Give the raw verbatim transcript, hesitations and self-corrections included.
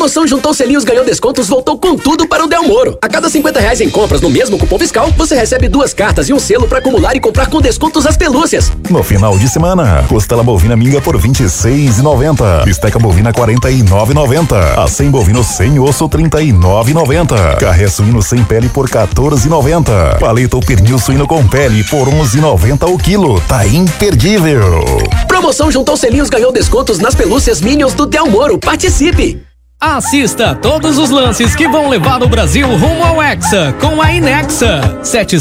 Promoção Juntou Selinhos Ganhou Descontos voltou com tudo para o Del Moro. A cada cinquenta reais em compras no mesmo cupom fiscal, você recebe duas cartas e um selo para acumular e comprar com descontos as pelúcias. No final de semana, costela bovina minga por vinte e seis reais e noventa centavos. Bisteca bovina quarenta e nove reais e noventa centavos. Acém bovino sem osso trinta e nove reais e noventa centavos. Carré suíno sem pele por quatorze reais e noventa centavos. Paleta ou pernil suíno com pele por onze reais e noventa centavos o quilo. Tá imperdível. Promoção Juntou Selinhos Ganhou Descontos nas pelúcias Minions do Del Moro. Participe! Assista todos os lances que vão levar o Brasil rumo ao Hexa com a Inexa. Sete